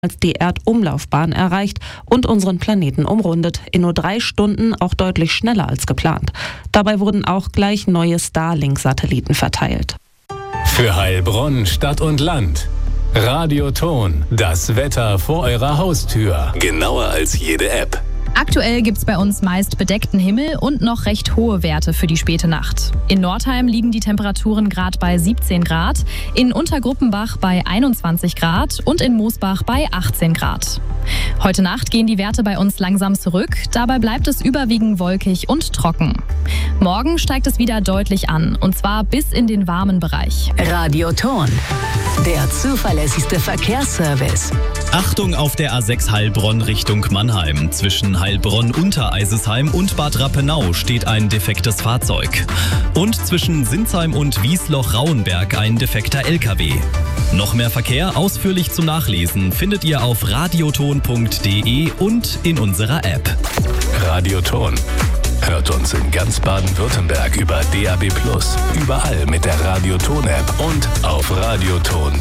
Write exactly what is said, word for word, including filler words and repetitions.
als die Erdumlaufbahn erreicht und unseren Planeten umrundet. In nur drei Stunden auch deutlich schneller als geplant. Dabei wurden auch gleich neue Starlink-Satelliten verteilt. Für Heilbronn, Stadt und Land. Radioton, das Wetter vor eurer Haustür. Genauer als jede App. Aktuell gibt's bei uns meist bedeckten Himmel und noch recht hohe Werte für die späte Nacht. In Nordheim liegen die Temperaturen gerade bei siebzehn Grad, in Untergruppenbach bei einundzwanzig Grad und in Moosbach bei achtzehn Grad. Heute Nacht gehen die Werte bei uns langsam zurück, dabei bleibt es überwiegend wolkig und trocken. Morgen steigt es wieder deutlich an, und zwar bis in den warmen Bereich. Radioton, der zuverlässigste Verkehrsservice. Achtung auf der A sechs Heilbronn Richtung Mannheim. Zwischen Heilbronn-Untereisesheim und Bad Rappenau steht ein defektes Fahrzeug. Und zwischen Sinsheim und Wiesloch-Rauenberg ein defekter L K W. Noch mehr Verkehr ausführlich zum Nachlesen findet ihr auf radioton punkt de und in unserer App. Radioton. Hört uns in ganz Baden-Württemberg über D A B plus, überall mit der Radioton-App und auf radioton.